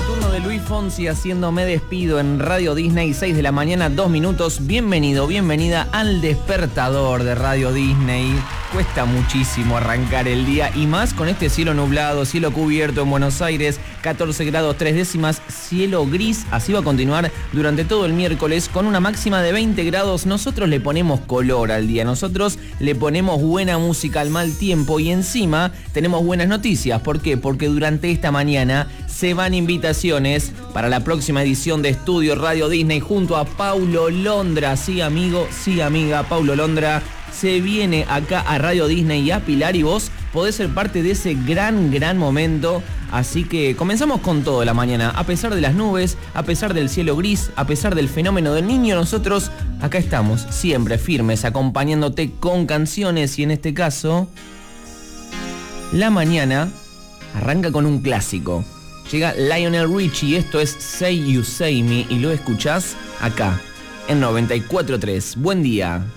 turno de Luis Fonsi haciendo Me Despido en Radio Disney, 6 de la mañana, 2 minutos. Bienvenido, bienvenida al despertador de Radio Disney. Cuesta muchísimo arrancar el día y más con este cielo nublado, cielo cubierto en Buenos Aires, 14 grados 3 décimas, cielo gris. Así va a continuar durante todo el miércoles con una máxima de 20 grados. Nosotros le ponemos color al día, nosotros le ponemos buena música al mal tiempo y encima tenemos buenas noticias. ¿Por qué? Porque durante esta mañana se van invitaciones para la próxima edición de Estudio Radio Disney junto a Paulo Londra. Sí, amigo, sí, amiga, Paulo Londra se viene acá a Radio Disney y a Pilar y vos podés ser parte de ese gran momento. Así que comenzamos con todo la mañana. A pesar de las nubes, a pesar del cielo gris, a pesar del fenómeno del niño, nosotros acá estamos, siempre firmes, acompañándote con canciones y en este caso, la mañana arranca con un clásico. Llega Lionel Richie, esto es Say You Say Me y lo escuchás acá en 94.3. Buen día.